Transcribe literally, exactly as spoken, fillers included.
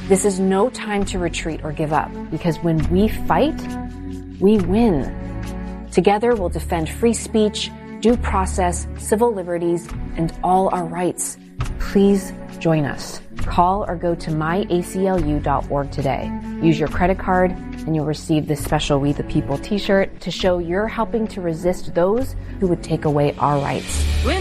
This is no time to retreat or give up, because when we fight, we win. Together, we'll defend free speech, due process, civil liberties, and all our rights. Please join us. Call or go to my A C L U dot org today. Use your credit card and you'll receive this special We the People t-shirt to show you're helping to resist those who would take away our rights.